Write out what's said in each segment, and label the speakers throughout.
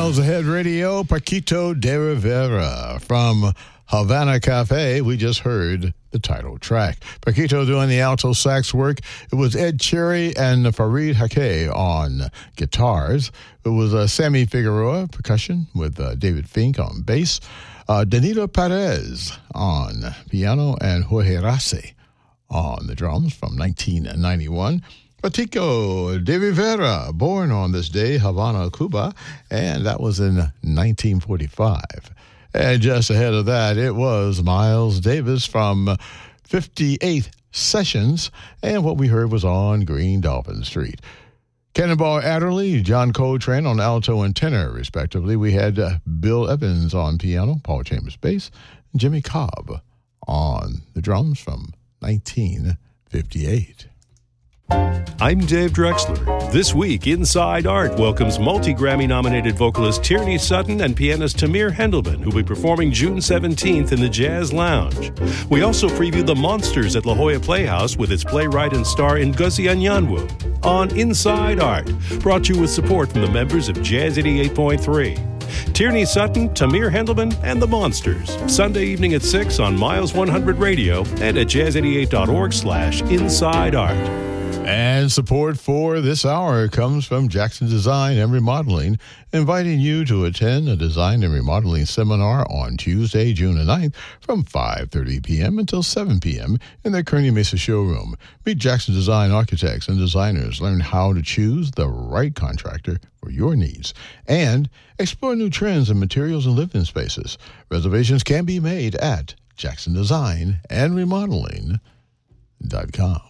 Speaker 1: Miles Ahead Radio, Paquito de Rivera from Havana Cafe. We just heard the title track. Paquito doing the alto sax work. It was Ed Cherry and Farid Hakeh on guitars. It was Sammy Figueroa percussion with David Fink on bass. Danilo Perez on piano and Jorge Rassi on the drums from 1991. Paquito de Rivera, born on this day, Havana, Cuba, and that was in 1945. And just ahead of that, it was Miles Davis from 58 Sessions, and what we heard was On Green Dolphin Street. Cannonball Adderley, John Coltrane on alto and tenor, respectively. We had Bill Evans on piano, Paul Chambers bass, and Jimmy Cobb on the drums from 1958.
Speaker 2: I'm Dave Drexler. This week, Inside Art welcomes multi-Grammy-nominated vocalist Tierney Sutton and pianist Tamir Hendelman, who will be performing June 17th in the Jazz Lounge. We also preview The Monsters at La Jolla Playhouse with its playwright and star Ngozi Anyanwu on Inside Art, brought to you with support from the members of Jazz 88.3. Tierney Sutton, Tamir Hendelman, and The Monsters, Sunday evening at 6 on Miles 100 Radio and at jazz88.org/insideart.
Speaker 1: And support for this hour comes from Jackson Design and Remodeling, inviting you to attend a design and remodeling seminar on Tuesday, June 9th from 5:30 p.m. until 7 p.m. in their Kearney Mesa showroom. Meet Jackson Design architects and designers, learn how to choose the right contractor for your needs, and explore new trends in materials and living spaces. Reservations can be made at jacksondesignandremodeling.com.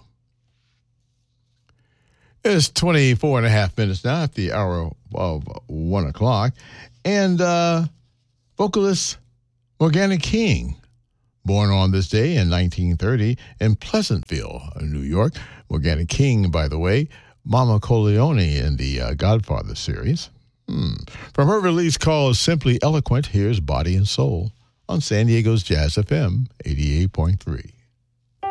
Speaker 1: It's 24 and a half minutes now at the hour of 1 o'clock. And vocalist Morgana King, born on this day in 1930 in Pleasantville, New York. Morgana King, by the way, Mama Corleone in the Godfather series. From her release called Simply Eloquent, here's Body and Soul on San Diego's Jazz FM 88.3.